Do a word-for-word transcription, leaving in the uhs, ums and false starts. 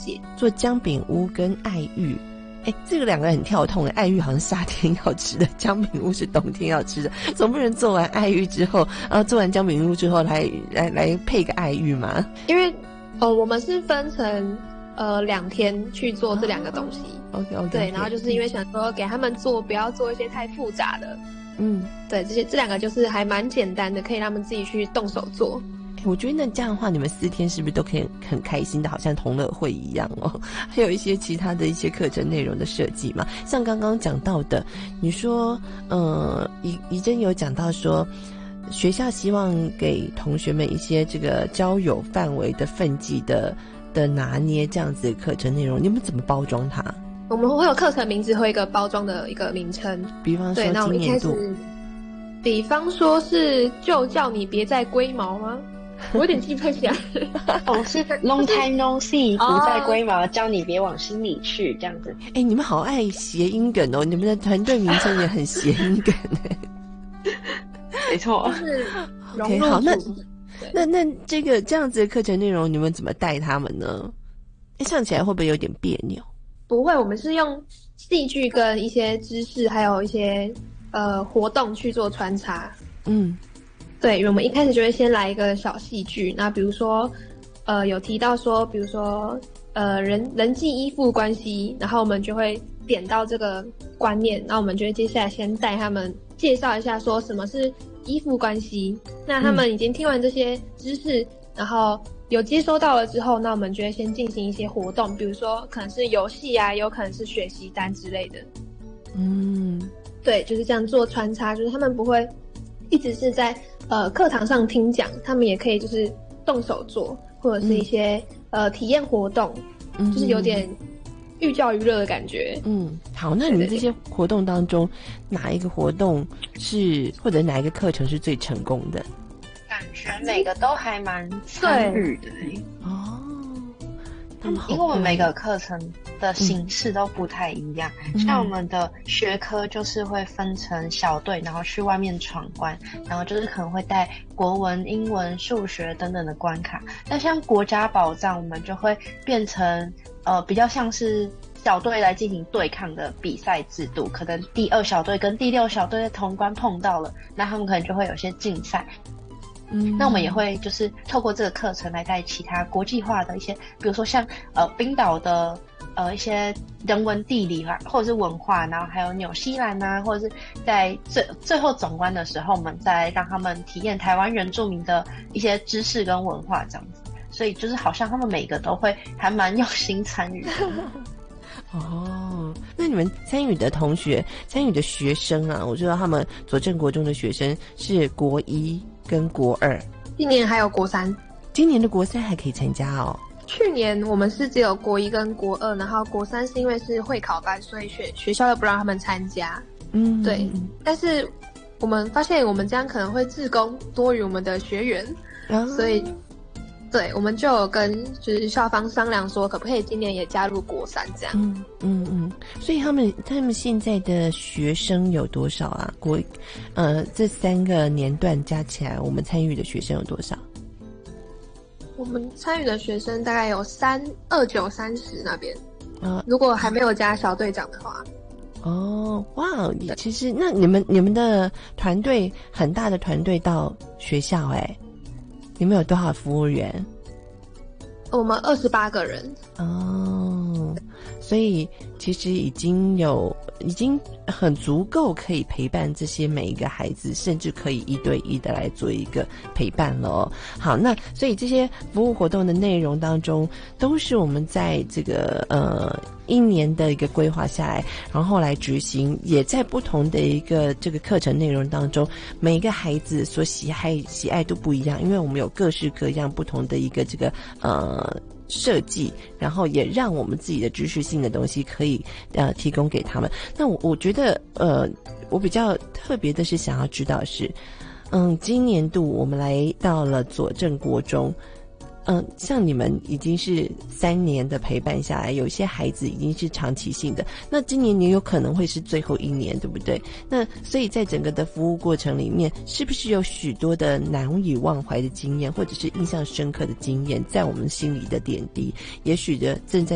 解。 做姜饼屋跟爱玉，哎，这个两个很跳痛的，爱玉好像夏天要吃的，姜饼屋是冬天要吃的，总不能做完爱玉之后，然后做完姜饼屋之后来来来配个爱玉嘛？ 因为呃我们是分成呃两天去做这两个东西。 哦、OK OK。 对，然后就是因为想说给他们做，不要做一些太复杂的。 嗯， 对，这些这两个就是还蛮简单的，可以让他们自己去动手做。 我觉得那这样的话，你们四天是不是都可以很开心的，好像同乐会一样哦？还有一些其他的一些课程内容的设计嘛，像刚刚讲到的，你说，呃，怡怡珍有讲到说，学校希望给同学们一些这个交友范围的分际的的拿捏，这样子的课程内容，你们怎么包装它？ 我们会有课程名字和一个包装的一个名称， 比方说对，那我们一开始，比方说是就叫你别再龟毛吗？我有点记不太起来。 哦，是 long time no see， 不再龟毛，教你别往心里去，这样子。 哎、欸，你们好爱谐音梗哦，你们的团队名称也很谐音梗哎。 没错， 就是融 OK， 入好，那组那那这个这样子的课程内容，你们怎么带他们呢？哎，上起来会不会有点别扭？ 不会，我们是用戏剧跟一些知识，还有一些呃活动去做穿插。 嗯。 对，我们一开始就会先来一个小戏剧，那比如说，呃，有提到说，比如说，呃，人人际依附关系，然后我们就会点到这个观念，那我们就会接下来先带他们介绍一下说什么是依附关系。那他们已经听完这些知识，嗯、然后有接收到了之后，那我们就会先进行一些活动，比如说可能是游戏啊，有可能是学习单之类的。 嗯， 对，就是这样做穿插，就是他们不会一直是在呃课堂上听讲，他们也可以就是动手做，或者是一些、嗯、呃体验活动，嗯、就是有点寓教于乐的感觉。 嗯，好，那你们这些活动当中，哪一个活动是或者哪一个课程是最成功的？ 感觉每个都还蛮参与的哦。 嗯，因为我们每个课程的形式都不太一样，嗯、像我们的学科就是会分成小队，然后去外面闯关，然后就是可能会带国文、英文、数学等等的关卡。那像国家宝藏，我们就会变成呃比较像是小队来进行对抗的比赛制度，可能第二小队跟第六小队在同关碰到了，那他们可能就会有些竞赛。嗯，那我们也会就是透过这个课程来带其他国际化的一些，比如说像呃冰岛的呃一些人文地理啦，或者是文化，然后还有纽西兰啊，或者是在最最后总关的时候，我们再让他们体验台湾原住民的一些知识跟文化这样子。所以就是好像他们每个都会还蛮用心参与的。 哦，那你们参与的同学、参与的学生啊，我知道他们左镇国中的学生是国一跟国二， 今年还有国三， 今年的国三还可以参加哦。 去年我们是只有国一跟国二，然后国三是因为是会考班，所以学学校又不让他们参加。嗯，对。但是我们发现我们这样可能会志工多于我们的学员，哦、所以。对，我们就有跟就是校方商量说，可不可以今年也加入国三这样。 嗯嗯嗯，所以他们他们现在的学生有多少啊？国呃这三个年段加起来，我们参与的学生有多少？ 我们参与的学生大概有三二九三十那边。啊，如果还没有加小队长的话。 哦，哇！其实那你们你们的团队很大的团队到学校哎、欸。你们有多少服务员？ 我们二十八个人。 哦，所以其实已经有已经很足够可以陪伴这些每一个孩子，甚至可以一对一的来做一个陪伴了哦。好，那所以这些服务活动的内容当中，都是我们在这个呃一年的一个规划下来，然后来执行，也在不同的一个这个课程内容当中，每一个孩子所喜爱喜爱都不一样，因为我们有各式各样不同的一个这个呃设计，然后也让我们自己的知识性的东西可以呃提供给他们。那我我觉得呃我比较特别的是想要知道是，嗯，今年度我们来到了左镇国中。嗯，像你们已经是三年的陪伴下来，有些孩子已经是长期性的，那今年你有可能会是最后一年，对不对？那所以在整个的服务过程里面，是不是有许多的难以忘怀的经验，或者是印象深刻的经验，在我们心里的点滴，也许的正在